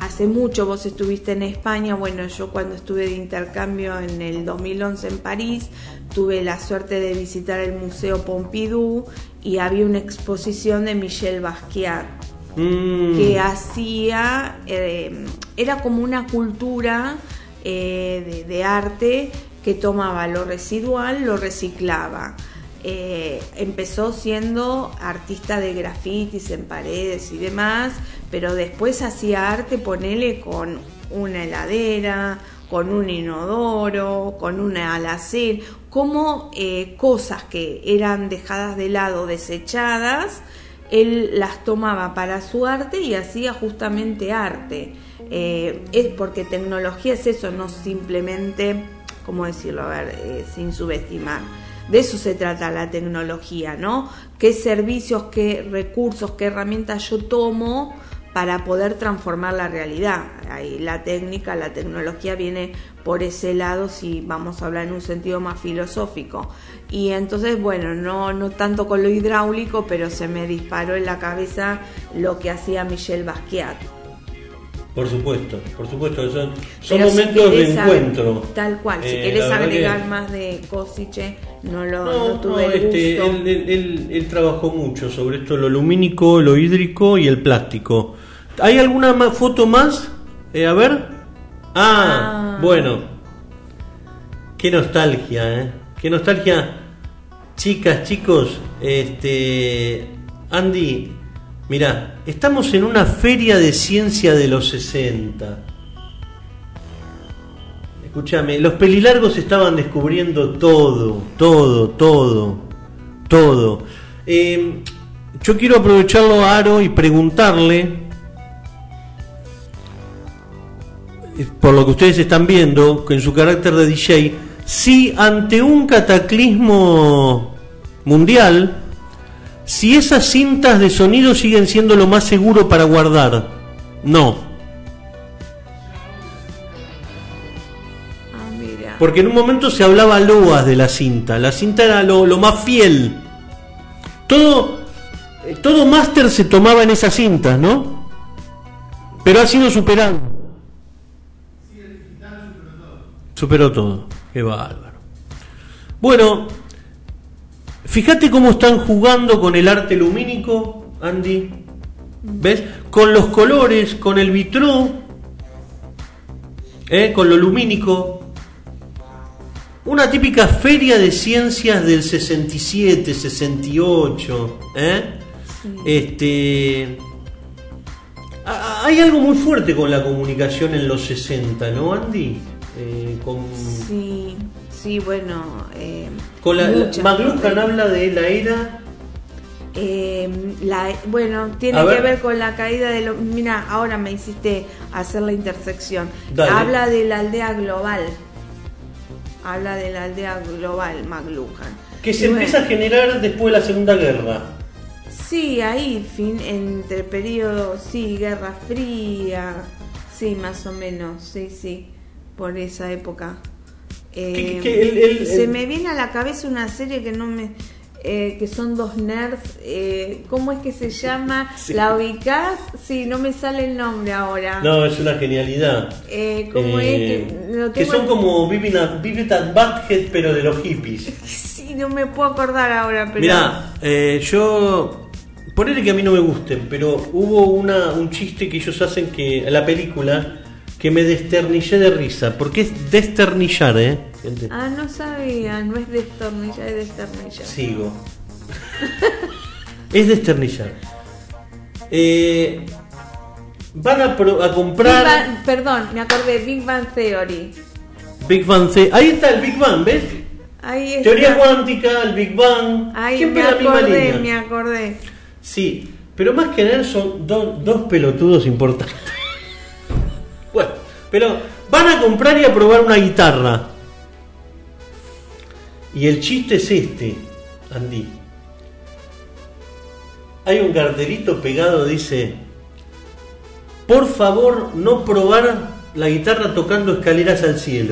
hace mucho vos estuviste en España. Bueno, yo cuando estuve de intercambio en el 2011 en París, tuve la suerte de visitar el Museo Pompidou y había una exposición de Michel Basquiat que hacía, era como una cultura de arte que tomaba lo residual, lo reciclaba. Empezó siendo artista de grafitis en paredes y demás, pero después hacía arte, ponele, con una heladera, con un inodoro, con una alacena, como cosas que eran dejadas de lado, desechadas, él las tomaba para su arte y hacía justamente arte. Es porque tecnología es eso, no simplemente, ¿cómo decirlo? A ver, sin subestimar. De eso se trata la tecnología, ¿no? ¿Qué servicios, qué recursos, qué herramientas yo tomo para poder transformar la realidad? Ahí la técnica, la tecnología viene por ese lado, si vamos a hablar en un sentido más filosófico. Y entonces, bueno, no tanto con lo hidráulico, pero se me disparó en la cabeza lo que hacía Michel Basquiat. Por supuesto, son momentos de encuentro. Tal cual, si querés agregar más de Košice, no tuve el gusto. Él trabajó mucho sobre esto, lo lumínico, lo hídrico y el plástico. ¿Hay alguna foto más? A ver. Bueno. Qué nostalgia, Qué nostalgia. Chicas, chicos, Andy, mirá, estamos en una feria de ciencia de los 60. Escúchame, los pelilargos estaban descubriendo todo. Yo quiero aprovecharlo a Aro y preguntarle, por lo que ustedes están viendo, en su carácter de DJ, si ante un cataclismo mundial, si esas cintas de sonido siguen siendo lo más seguro para guardar. No. Mira. Porque en un momento se hablaba loas de la cinta. La cinta era lo más fiel. Todo máster se tomaba en esas cintas, ¿no? Pero ha sido superado. Sí, el digital superó todo. Qué bárbaro. Bueno, fíjate cómo están jugando con el arte lumínico, Andy. ¿Ves? Con los colores, con el vitró, con lo lumínico. Una típica feria de ciencias del 67, 68. Sí. Hay algo muy fuerte con la comunicación en los 60, ¿no, Andy? Sí, bueno. Con McLuhan habla de la era. Bueno, tiene que ver con la caída de los. Mira, ahora me hiciste hacer la intersección. Dale. Habla de la aldea global. McLuhan. Que se empieza a generar después de la Segunda Guerra. Sí, ahí, entre periodos, sí, Guerra Fría, sí, más o menos, sí, por esa época. Se me viene a la cabeza una serie que no me... que son dos nerds, ¿cómo es que se llama? Sí. ¿La ubicás? Sí, no me sale el nombre ahora. No, es una genialidad. ¿Cómo es? Que son como Vivid and Butthead, pero de los hippies. Sí, no me puedo acordar ahora, pero... Mirá, yo... Ponele que a mí no me gusten, pero hubo un chiste que ellos hacen que la película que me desternillé de risa, porque es desternillar, gente. No sabía, no es destornillar, es desternillar. Sigo. Es desternillar. Van a comprar... Perdón, me acordé, Big Bang Theory. Ahí está el Big Bang, ¿ves? Ahí está. Teoría cuántica, el Big Bang. Ahí siempre la misma línea. Me acordé. Sí, pero más que nada son dos pelotudos importantes. Bueno, pero van a comprar y a probar una guitarra. Y el chiste es Andy. Hay un cartelito pegado, dice: por favor, no probar la guitarra tocando Escaleras al Cielo,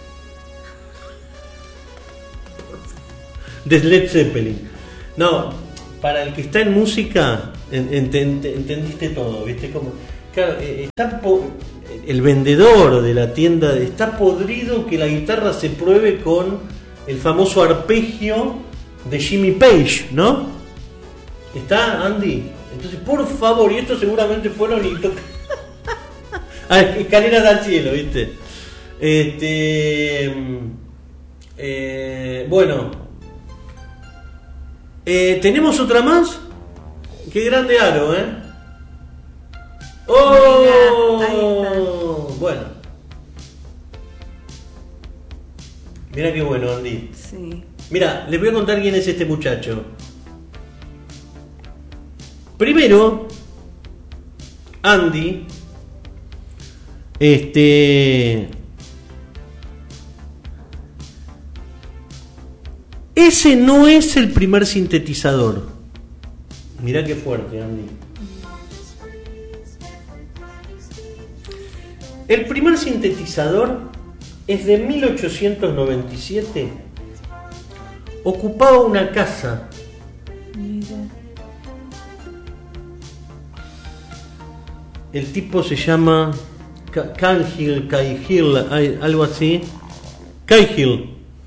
de Led Zeppelin. No, para el que está en música, entendiste todo, ¿viste? Como Claro, el vendedor de la tienda está podrido que la guitarra se pruebe con el famoso arpegio de Jimmy Page, ¿no? ¿Está, Andy? Entonces, por favor, y estos seguramente fueron y escaleras al cielo, ¿viste? Bueno, ¿tenemos otra más? Qué grande Aro, ¿eh? ¡Oh! Bueno. Mira qué bueno, Andy. Sí. Mira, les voy a contar quién es este muchacho. Primero, Andy, ese no es el primer sintetizador. Mirá qué fuerte, Andy. El primer sintetizador es de 1897. Ocupaba una casa. Mira. El tipo se llama Cahill, algo así. Cahill.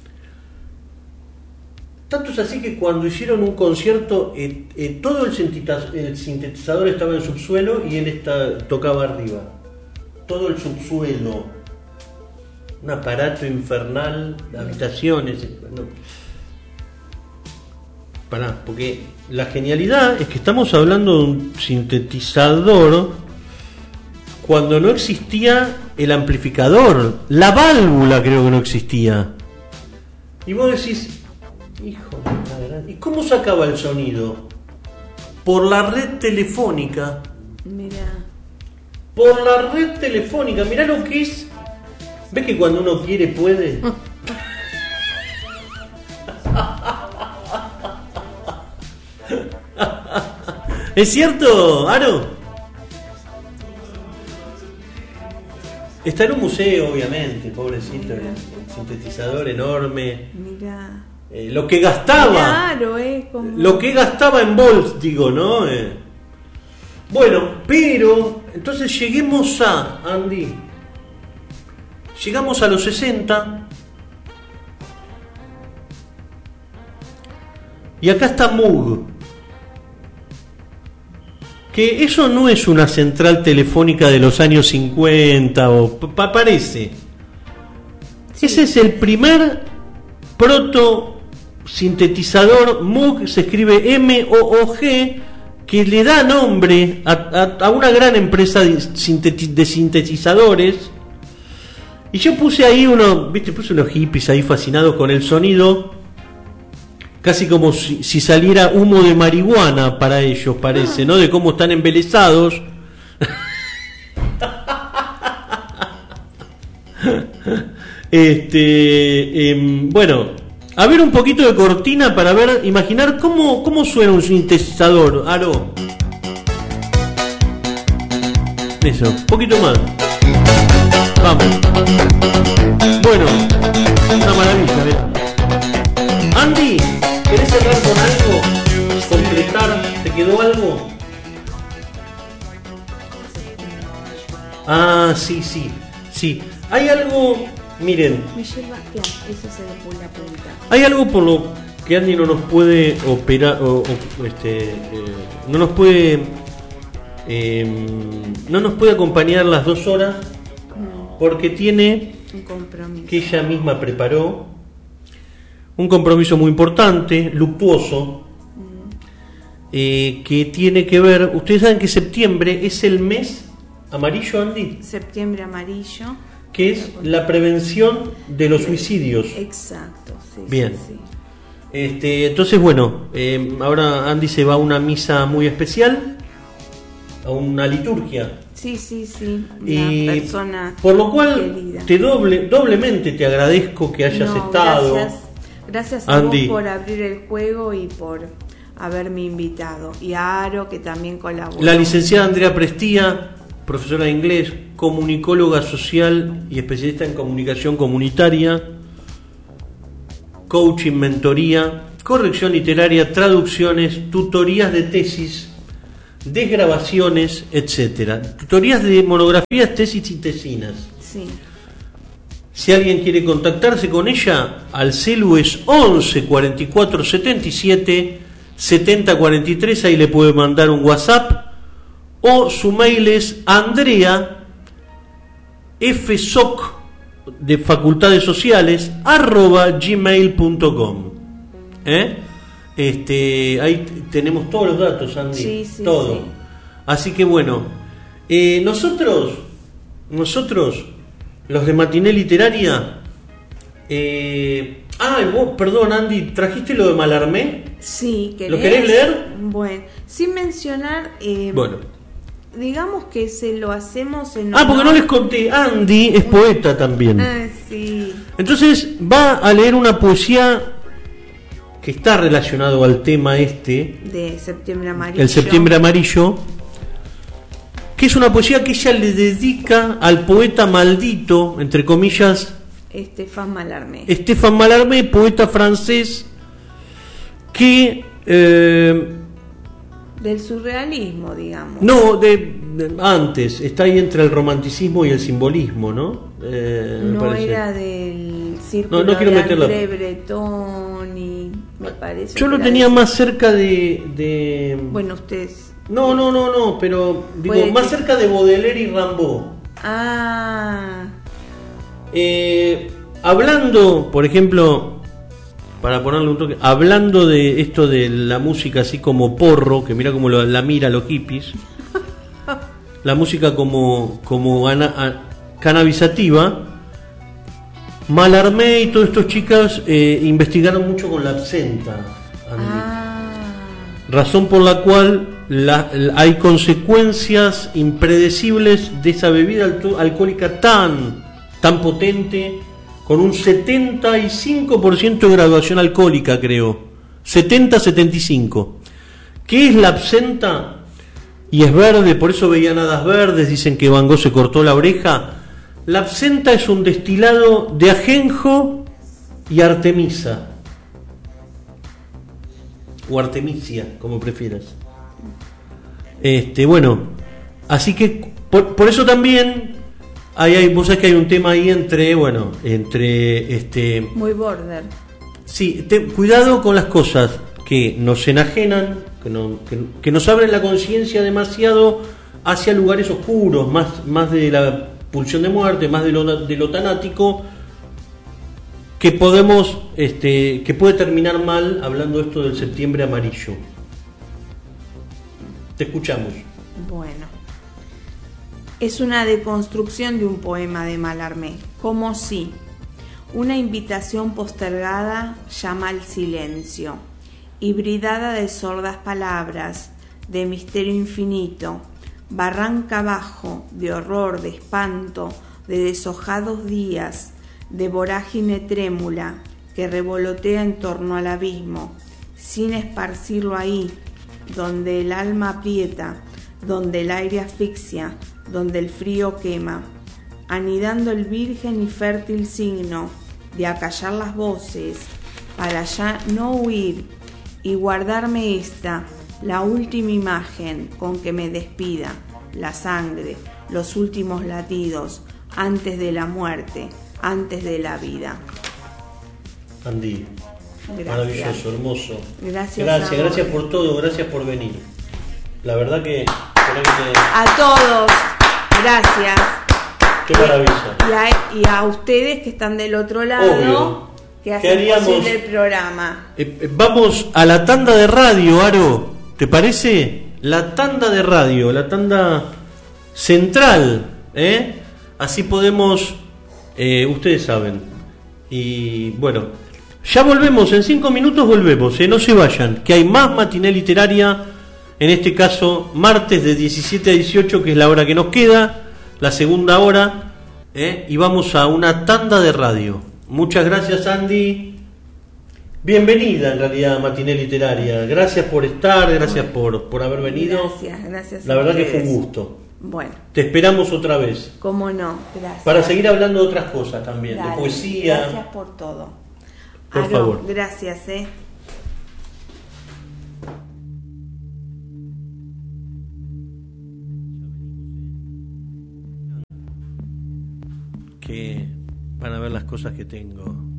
Tanto es así que cuando hicieron un concierto, todo el sintetizador estaba en subsuelo y él tocaba arriba. Todo el subsuelo. Un aparato infernal, habitaciones. No. Pará, porque la genialidad es que estamos hablando de un sintetizador cuando no existía el amplificador. La válvula creo que no existía. Y vos decís, hijo de la gran... ¿Y cómo sacaba el sonido? Por la red telefónica. Mira. Por la red telefónica. Mirá lo que es. ¿Ves que cuando uno quiere puede? ¿Es cierto, Aro? Está en un museo, obviamente, pobrecito, el sintetizador enorme. Mira. Lo que gastaba. Claro, como... Lo que gastaba en volts, digo, ¿no? Bueno, pero entonces lleguemos a, Andy, llegamos a los 60 y acá está Moog, que eso no es una central telefónica de los años 50 o parece. Sí. Ese es el primer proto sintetizador. Moog se escribe M-O-O-G, que le da nombre a una gran empresa de sintetizadores. Y yo puse ahí puse unos hippies ahí fascinados con el sonido, casi como si saliera humo de marihuana para ellos, parece, ¿no? De cómo están embelesados. Bueno, a ver un poquito de cortina para imaginar cómo suena un sintetizador, Aro. Eso, un poquito más. Vamos. Bueno, una maravilla, ¿verdad? Andy, ¿querés cerrar con algo? ¿Completar? ¿Te quedó algo? Ah, sí. Hay algo, miren. Michelle Bastián, eso se le pone a preguntar. Hay algo por lo que Andy no nos puede operar, no nos puede acompañar las 2 horas, porque tiene un compromiso que ella misma preparó, un compromiso muy importante, luctuoso, que tiene que ver. Ustedes saben que septiembre es el mes amarillo, Andy. Septiembre amarillo, que es la prevención de los suicidios. Exacto, sí. Bien. Sí. Entonces, bueno, ahora Andy se va a una misa muy especial, a una liturgia. Sí. Una persona por lo cual querida. Doblemente te agradezco que hayas estado. Gracias a Andy, vos por abrir el juego y por haberme invitado. Y a Aro, que también colaboró. La licenciada Andrea Prestía, profesora de inglés, comunicóloga social y especialista en comunicación comunitaria, coaching, mentoría, corrección literaria, traducciones, tutorías de tesis, desgrabaciones, etcétera. Tutorías de monografías, tesis y tesinas. Sí. Si alguien quiere contactarse con ella, al celu es 11 44 77 70 43, ahí le puede mandar un WhatsApp, o su mail es Andrea FSOC de Facultades Sociales @gmail.com. Ahí tenemos todos los datos, Andy. Sí, sí, todo. sí. Así que bueno, nosotros, los de Matiné Literaria. Vos, perdón, Andy, ¿trajiste lo de Mallarmé? Sí, ¿Lo querés leer? Bueno, sin mencionar. Bueno. Digamos que se lo hacemos en. Porque no les conté, Andy es poeta también. Sí. Entonces va a leer una poesía que está relacionado al tema de Septiembre Amarillo. El Septiembre Amarillo, que es una poesía que ella le dedica al poeta maldito, entre comillas, Stéphane Mallarmé. Stéphane Mallarmé, poeta francés que del surrealismo, digamos. No, antes, está ahí entre el romanticismo y el simbolismo, ¿no? No era del círculo no quiero de meterla. André Breton y me parece. Yo lo tenía más cerca de... Bueno, ustedes... No, pero digo, más cerca de Baudelaire y Rimbaud. Hablando, por ejemplo, para ponerle un toque, hablando de esto de la música así como porro, que mira como la mira los hippies, la música como cannabisativa, Mallarmé y todos estos chicos investigaron mucho con la absenta, razón por la cual hay consecuencias impredecibles de esa bebida alcohólica tan potente, con un 75% de graduación alcohólica, creo. 70-75. ¿Qué es la absenta? Y es verde, por eso veían hadas verdes, dicen que Van Gogh se cortó la oreja. La absenta es un destilado de ajenjo y artemisa. O artemisia, como prefieras. Bueno, así que por eso también vos sabés que hay un tema ahí entre muy border. Sí, cuidado con las cosas que nos enajenan, que nos abren la conciencia demasiado hacia lugares oscuros, más de la pulsión de muerte, más de lo tanático, que podemos, que puede terminar mal, hablando esto del Septiembre Amarillo. Te escuchamos. Bueno, es una deconstrucción de un poema de Mallarmé, como si una invitación postergada llama al silencio, hibridada de sordas palabras, de misterio infinito, barranca abajo, de horror, de espanto, de deshojados días, de vorágine trémula que revolotea en torno al abismo, sin esparcirlo ahí, donde el alma aprieta, donde el aire asfixia, donde el frío quema, anidando el virgen y fértil signo de acallar las voces, para ya no huir y guardarme la última imagen con que me despida, la sangre, los últimos latidos, antes de la muerte, antes de la vida. Andy, gracias. Maravilloso, hermoso. Gracias por todo, gracias por venir. La verdad que... A todos, gracias. Qué maravilla. Y a ustedes que están del otro lado, obvio, que hacen posible el programa. Vamos a la tanda de radio, Aro, ¿te parece? La tanda de radio, la tanda central, así podemos, ustedes saben. Y bueno, ya volvemos, en 5 minutos volvemos, no se vayan, que hay más Matiné Literaria, en este caso martes de 17 a 18, que es la hora que nos queda, la segunda hora, y vamos a una tanda de radio. Muchas gracias, Andy. Bienvenida en realidad a Matiné Literaria. Gracias por estar, gracias por haber venido. Gracias. La verdad que fue un gusto. Bueno. Te esperamos otra vez. Cómo no, gracias. Para seguir hablando de otras cosas también, de poesía. Gracias por todo. Por favor. Gracias, que van a ver las cosas que tengo.